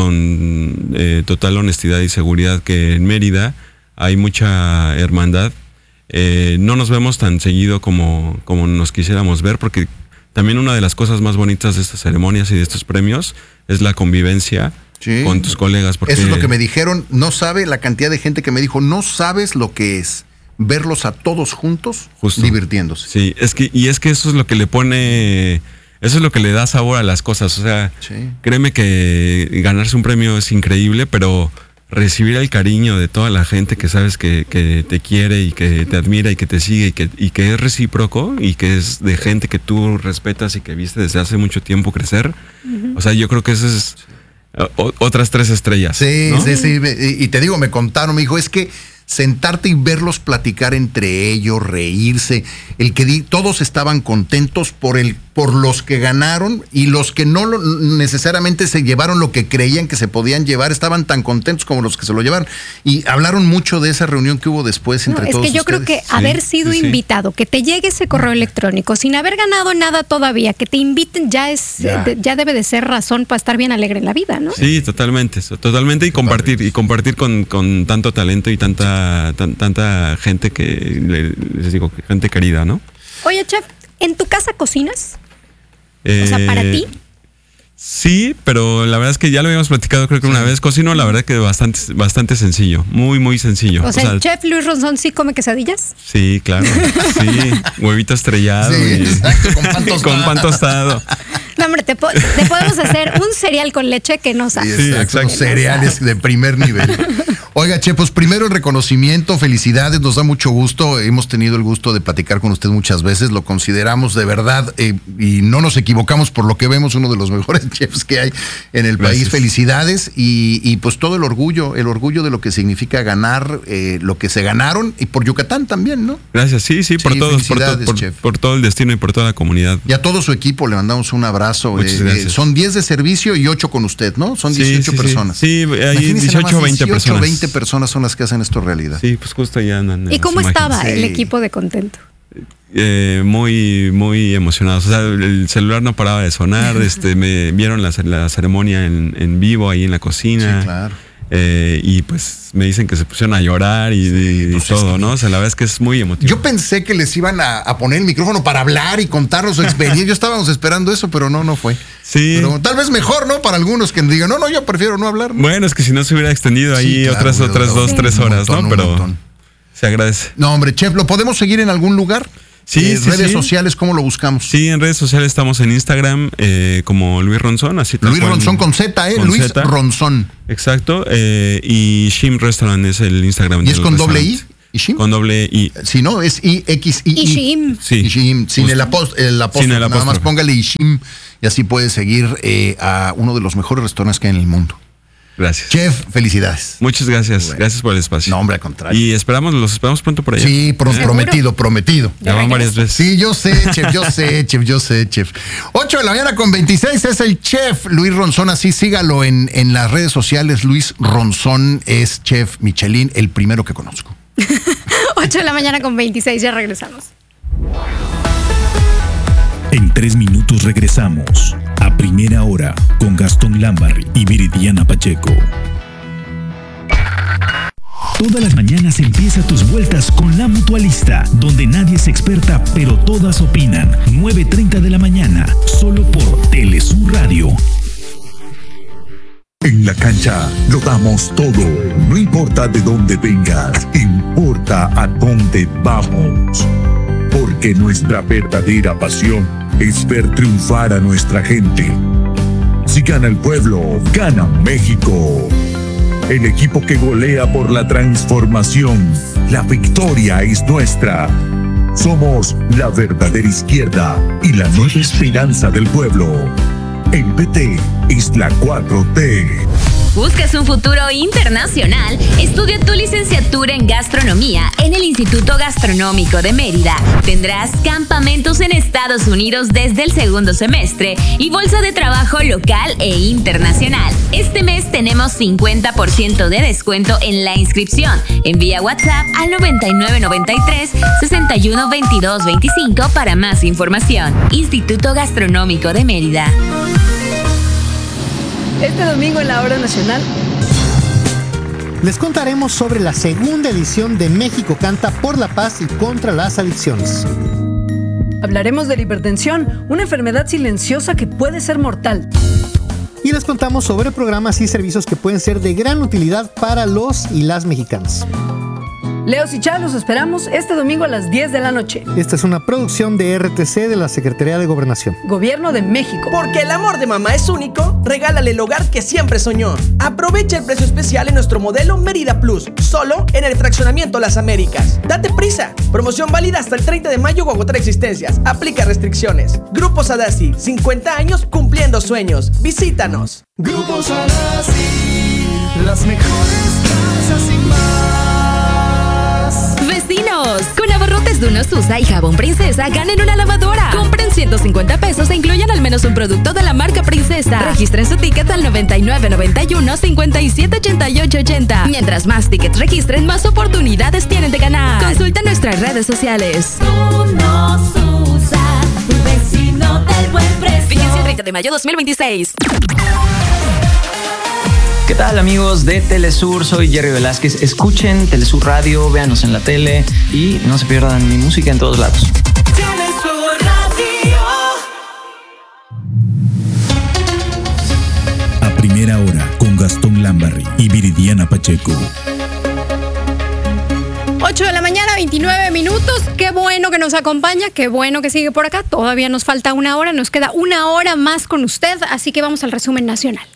con eh, total honestidad y seguridad que en Mérida hay mucha hermandad. Eh, no nos vemos tan seguido como, como nos quisiéramos ver, porque también una de las cosas más bonitas de estas ceremonias y de estos premios es la convivencia sí. con tus colegas. Porque eso es lo que me dijeron, no sabe la cantidad de gente que me dijo, no sabes lo que es verlos a todos juntos Justo. divirtiéndose. Sí, es que, y es que eso es lo que le pone, eso es lo que le da sabor a las cosas. O sea, sí. créeme que ganarse un premio es increíble, pero recibir el cariño de toda la gente que sabes que, que te quiere y que te admira y que te sigue y que, y que es recíproco y que es de gente que tú respetas y que viste desde hace mucho tiempo crecer. Uh-huh. O sea, yo creo que eso es o, otras tres estrellas. Sí, ¿no? sí, sí. Y te digo, me contaron, me dijo, es que sentarte y verlos platicar entre ellos, reírse, el que di, todos estaban contentos por el por los que ganaron y los que no lo, necesariamente se llevaron lo que creían que se podían llevar, estaban tan contentos como los que se lo llevaron. Y hablaron mucho de esa reunión que hubo después entre no, todos Es que yo ustedes. creo que sí, haber sido sí, invitado, que te llegue ese correo electrónico sin haber ganado nada todavía, que te inviten ya es ya, de, ya debe de ser razón para estar bien alegre en la vida, ¿no? Sí, totalmente, totalmente y compartir y compartir con, con tanto talento y tanta tan, tanta gente que les digo, gente querida, ¿no? Oye, chef, ¿en tu casa cocinas? Eh, o sea, para ti. Sí, pero la verdad es que ya lo habíamos platicado creo que sí. una vez. Cocino, la verdad que bastante, bastante sencillo, muy, muy sencillo. O sea, o sea ¿el chef Luis Ronzón sí come quesadillas? Sí, claro, sí, huevito estrellado sí, y exacto, con pan tostado. Con pan tostado. No, hombre, te, po- te podemos hacer un cereal con leche que no sabes. Sí, exacto, sí, cereales de primer nivel. Oiga, Che, pues primero el reconocimiento, felicidades, nos da mucho gusto, hemos tenido el gusto de platicar con usted muchas veces, lo consideramos de verdad eh, y no nos equivocamos por lo que vemos, uno de los mejores chefs que hay en el Gracias. país, felicidades y, y pues todo el orgullo, el orgullo de lo que significa ganar, eh, lo que se ganaron y por Yucatán también, ¿no? Gracias, sí, sí, por sí, todos, por, to- por, por todo el destino y por toda la comunidad. Y a todo su equipo le mandamos un abrazo, eh, eh, son diez de servicio y ocho con usted, ¿no? Son dieciocho sí, sí, personas. Sí, sí hay dieciocho o veinte personas. veinte personas son las que hacen esto realidad. Sí, pues justo ya andan. ¿Y cómo estaba sí. el equipo de contento? Eh, muy, muy emocionados. O sea, el celular no paraba de sonar. este, me vieron la, la ceremonia en, en vivo ahí en la cocina. Sí, claro. Eh, y pues me dicen que se pusieron a llorar y, sí, pues y todo, es que, ¿no? O sea, la verdad es que es muy emotivo. Yo pensé que les iban a, a poner el micrófono para hablar y contarnos su experiencia. Yo estábamos esperando eso, pero no, no fue. Sí. Pero tal vez mejor, ¿no? Para algunos que digan, no, no, yo prefiero no hablar, ¿no? Bueno, es que si no se hubiera extendido ahí sí, claro, otras, hubiera otras dos, sí. tres horas, montón, ¿no? Pero se agradece. No, hombre, chef, ¿lo podemos seguir en algún lugar? Sí, eh, sí, redes sí. sociales, ¿cómo lo buscamos? Sí, en redes sociales estamos en Instagram eh, como Luis Ronzón, así Luis Ronzón con Z, ¿eh? Con Luis Z. Ronzón. Exacto, eh, y Shim Restaurant es el Instagram. ¿Y es con doble I? Ishim. Con doble I. Si no, es I X I I. Ishim. Sí. Ishim, sin el, apóst el apóstol. Sin el Nada más apóstol. póngale Ishim y así puede seguir eh, a uno de los mejores restaurantes que hay en el mundo. Gracias. Chef, felicidades. Muchas gracias. Bueno. Gracias por el espacio. No, hombre, al contrario. Y esperamos, los esperamos pronto por allá. Sí, pro prometido, prometido. Ya van varias veces. Sí, yo sé, chef, yo sé, chef, yo sé, chef. ocho de la mañana con veintiséis es el chef Luis Ronzón, así sígalo en, en las redes sociales. Luis Ronzón es chef Michelin, el primero que conozco. ocho de la mañana con veintiséis, ya regresamos. En tres minutos regresamos a Primera Hora con Gastón Lambarri y Viridiana Pacheco. Todas las mañanas empieza tus vueltas con La Mutualista, donde nadie es experta, pero todas opinan. nueve treinta de la mañana, solo por Telesur Radio. En la cancha lo damos todo, no importa de dónde vengas, importa a dónde vamos. Porque nuestra verdadera pasión es ver triunfar a nuestra gente. Si gana el pueblo, gana México. El equipo que golea por la transformación, la victoria es nuestra. Somos la verdadera izquierda y la nueva esperanza del pueblo. El P T es la cuatro T. ¿Buscas un futuro internacional? Estudia tu licenciatura en gastronomía en el Instituto Gastronómico de Mérida. Tendrás campamentos en Estados Unidos desde el segundo semestre y bolsa de trabajo local e internacional. Este mes tenemos cincuenta por ciento de descuento en la inscripción. Envía WhatsApp al noventa y nueve noventa y tres, sesenta y uno veintidós veinticinco para más información. Instituto Gastronómico de Mérida. Este domingo en la Hora Nacional les contaremos sobre la segunda edición de México Canta por la Paz y contra las adicciones. Hablaremos de la hipertensión, una enfermedad silenciosa que puede ser mortal. Y les contamos sobre programas y servicios que pueden ser de gran utilidad para los y las mexicanos. Leos y Chá, los esperamos este domingo a las diez de la noche. Esta es una producción de R T C de la Secretaría de Gobernación. Gobierno de México. Porque el amor de mamá es único, regálale el hogar que siempre soñó. Aprovecha el precio especial en nuestro modelo Mérida Plus, solo en el fraccionamiento Las Américas. Date prisa. Promoción válida hasta el treinta de mayo o agotar existencias. Aplica restricciones. Grupo Sadasi, cincuenta años cumpliendo sueños. Visítanos. Grupo Sadasi, las mejores casas y más. Vecinos, con abarrotes de Unos Usa y Jabón Princesa ganen una lavadora. Compren ciento cincuenta pesos e incluyan al menos un producto de la marca Princesa. Registren su ticket al noventa y nueve noventa y uno, cincuenta y siete ochenta y ocho ochenta. Mientras más tickets registren, más oportunidades tienen de ganar. Consulta nuestras redes sociales. Unos Usa, un vecino del buen precio. Vigencia el treinta de mayo dos mil veintiséis. ¿Qué tal, amigos de Telesur? Soy Jerry Velázquez. Escuchen Telesur Radio, véanos en la tele y no se pierdan mi música en todos lados. Telesur Radio. A Primera Hora con Gastón Lambarri y Viridiana Pacheco. ocho de la mañana, veintinueve minutos. Qué bueno que nos acompaña, qué bueno que sigue por acá. Todavía nos falta una hora, nos queda una hora más con usted, así que vamos al resumen nacional.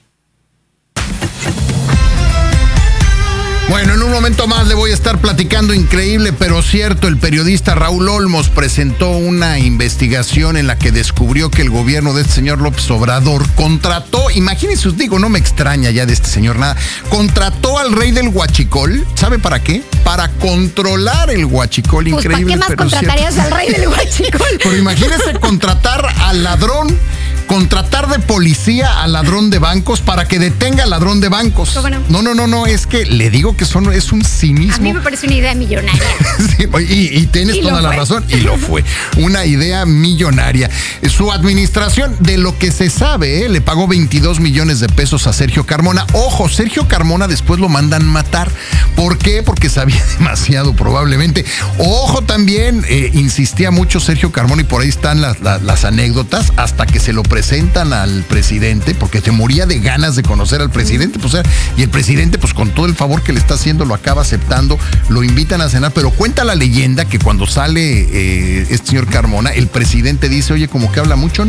Bueno, en un momento más le voy a estar platicando increíble, pero cierto. El periodista Raúl Olmos presentó una investigación en la que descubrió que el gobierno de este señor López Obrador contrató, imagínense, digo, no me extraña ya de este señor nada, contrató al rey del huachicol. ¿Sabe para qué? Para controlar el huachicol. Pues, Increíble. ¿para qué más pero contratarías cierto. al rey del huachicol? Pero imagínese contratar al ladrón, contratar de policía al ladrón de bancos para que detenga al ladrón de bancos. ¿Cómo no? No, no, no, no, es que le digo que son, es un cinismo. A mí me parece una idea millonaria. Sí, y, y tienes Y toda lo la fue. razón, y lo fue. Una idea millonaria. Su administración, de lo que se sabe, ¿eh? le pagó veintidós millones de pesos a Sergio Carmona. Ojo, Sergio Carmona después lo mandan matar. ¿Por qué? Porque sabía demasiado, probablemente. Ojo, también eh, insistía mucho Sergio Carmona, y por ahí están las, las, las anécdotas, hasta que se lo presentan al presidente, porque te moría de ganas de conocer al presidente. Pues, o sea, y el presidente, pues con todo el favor que le está haciendo, lo acaba aceptando, lo invitan a cenar, pero cuenta la leyenda que cuando sale eh, este señor Carmona, el presidente dice, oye, como que habla mucho, ¿no?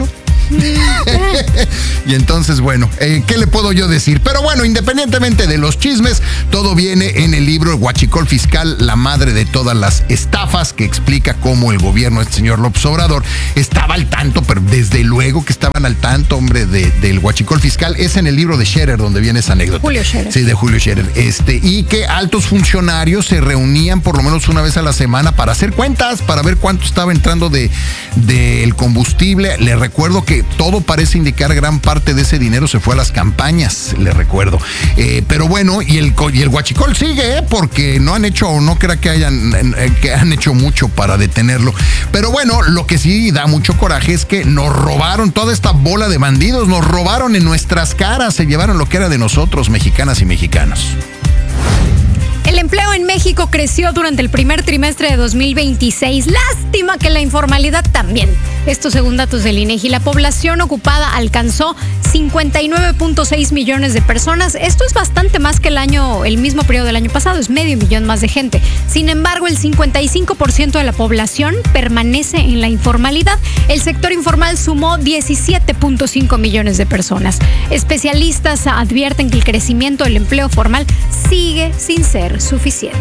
Y entonces, bueno, eh, ¿qué le puedo yo decir? Pero bueno, independientemente de los chismes, todo viene en el libro El Huachicol Fiscal, la madre de todas las estafas, que explica cómo el gobierno del señor López Obrador estaba al tanto, pero desde luego que estaban al tanto, hombre, de, del Huachicol Fiscal. Es en el libro de Scherer donde viene esa anécdota. Julio Scherer. Sí, de Julio Scherer. Este, y que altos funcionarios se reunían por lo menos una vez a la semana para hacer cuentas, para ver cuánto estaba entrando de, de el combustible. Le recuerdo que todo parece indicar gran parte de ese dinero se fue a las campañas, le recuerdo. Eh, pero bueno, y el, y el huachicol sigue, ¿eh? Porque no han hecho, no crea que hayan, eh, que han hecho mucho para detenerlo. Pero bueno, lo que sí da mucho coraje es que nos robaron toda esta bola de bandidos, nos robaron en nuestras caras, se llevaron lo que era de nosotros, mexicanas y mexicanos. El empleo en México creció durante el primer trimestre de dos mil veintiséis. Lástima que la informalidad también. Esto según datos del INEGI. La población ocupada alcanzó cincuenta y nueve punto seis millones de personas. Esto es bastante más que el año, el mismo periodo del año pasado. Es medio millón más de gente. Sin embargo, el cincuenta y cinco por ciento de la población permanece en la informalidad. El sector informal sumó diecisiete punto cinco millones de personas. Especialistas advierten que el crecimiento del empleo formal sigue sin ser suficiente.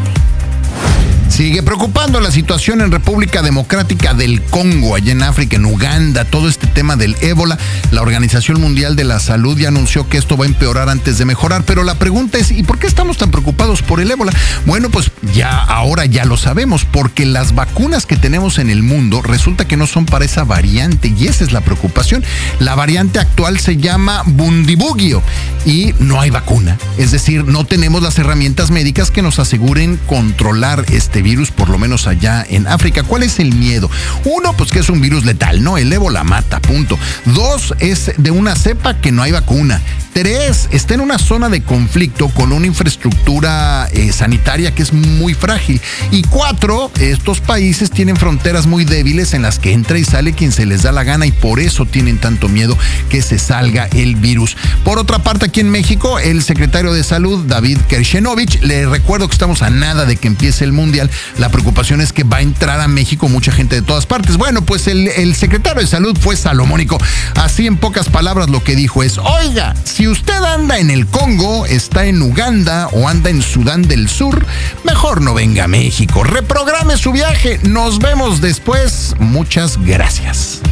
Sigue preocupando la situación en República Democrática del Congo, allá en África, en Uganda, todo este tema del ébola. La Organización Mundial de la Salud ya anunció que esto va a empeorar antes de mejorar, pero la pregunta es, ¿y por qué estamos tan preocupados por el ébola? Bueno, pues ya ahora ya lo sabemos, porque las vacunas que tenemos en el mundo resulta que no son para esa variante, y esa es la preocupación. La variante actual se llama Bundibugyo y no hay vacuna, es decir, no tenemos las herramientas médicas que nos aseguren controlar este virus, por lo menos allá en África. ¿Cuál es el miedo? Uno, pues que es un virus letal, ¿no? El ébola mata, punto. Dos, es de una cepa que no hay vacuna. Tres, está en una zona de conflicto con una infraestructura eh, sanitaria que es muy frágil. Y cuatro, estos países tienen fronteras muy débiles en las que entra y sale quien se les da la gana, y por eso tienen tanto miedo que se salga el virus. Por otra parte, aquí en México, el secretario de Salud, David Kershenovich, le recuerdo que estamos a nada de que empiece el Mundial. La preocupación es que va a entrar a México mucha gente de todas partes. Bueno, pues el, el secretario de Salud fue salomónico. Así, en pocas palabras, lo que dijo es: oiga, si usted anda en el Congo, está en Uganda o anda en Sudán del Sur, mejor no venga a México. Reprograme su viaje. Nos vemos después. Muchas gracias.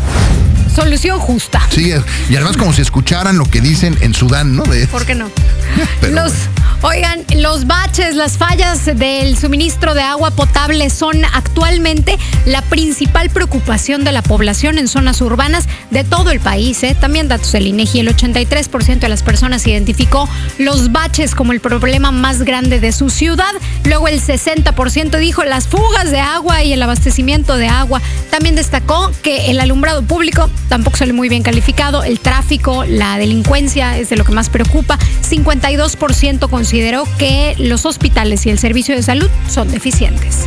Solución justa. Sí, y además como si escucharan lo que dicen en Sudán, ¿no? De... ¿Por qué no? Pero los, bueno. Oigan, los baches, las fallas del suministro de agua potable son actualmente la principal preocupación de la población en zonas urbanas de todo el país, ¿eh? También datos del INEGI, el ochenta y tres por ciento de las personas identificó los baches como el problema más grande de su ciudad. Luego el sesenta por ciento dijo las fugas de agua y el abastecimiento de agua. También destacó que el alumbrado público tampoco sale muy bien calificado. El tráfico, la delincuencia es de lo que más preocupa. cincuenta y dos por ciento consideró que los hospitales y el servicio de salud son deficientes.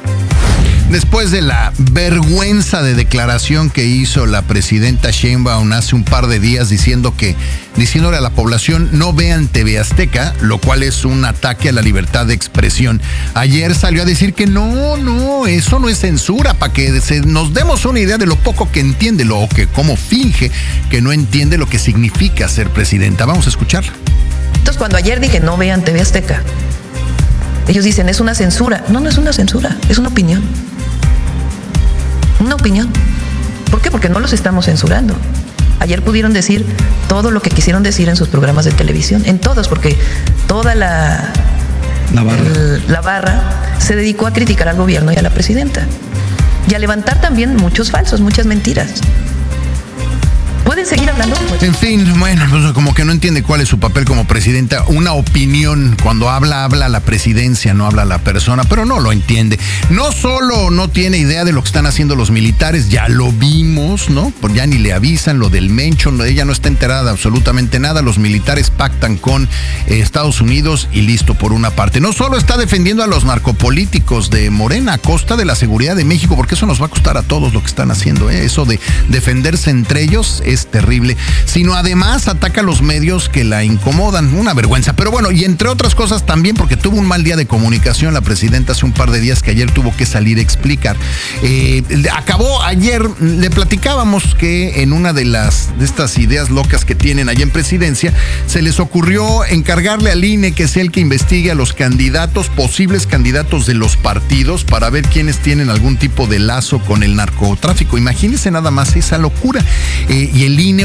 Después de la vergüenza de declaración que hizo la presidenta Sheinbaum hace un par de días diciendo que, diciéndole a la población no vean T V Azteca, lo cual es un ataque a la libertad de expresión, ayer salió a decir que no, no, eso no es censura, para que se, nos demos una idea de lo poco que entiende, lo que cómo finge que no entiende lo que significa ser presidenta. Vamos a escucharla. Entonces, cuando ayer dije no vean T V Azteca, ellos dicen es una censura. No, no es una censura, es una opinión. Una opinión. ¿Por qué? Porque no los estamos censurando. Ayer pudieron decir todo lo que quisieron decir en sus programas de televisión, en todos, porque toda la, la, barra. El, la barra se dedicó a criticar al gobierno y a la presidenta. Y a levantar también muchos falsos, muchas mentiras. ¿Pueden seguir hablando? En fin, bueno, pues como que no entiende cuál es su papel como presidenta. Una opinión, cuando habla, habla la presidencia, no habla la persona, pero no lo entiende. No solo no tiene idea de lo que están haciendo los militares, ya lo vimos, ¿no? Pues ya ni le avisan lo del Mencho, ella no está enterada de absolutamente nada. Los militares pactan con eh, Estados Unidos y listo por una parte. No solo está defendiendo a los narcopolíticos de Morena a costa de la seguridad de México, porque eso nos va a costar a todos lo que están haciendo, ¿eh? Eso de defenderse entre ellos es terrible, sino además ataca a los medios que la incomodan. Una vergüenza. Pero bueno, y entre otras cosas también porque tuvo un mal día de comunicación la presidenta hace un par de días, que ayer tuvo que salir a explicar. Eh, acabó ayer, le platicábamos que en una de las de estas ideas locas que tienen allá en Presidencia, se les ocurrió encargarle al I N E que sea el que investigue a los candidatos, posibles candidatos de los partidos, para ver quiénes tienen algún tipo de lazo con el narcotráfico. Imagínense nada más esa locura. Eh, y el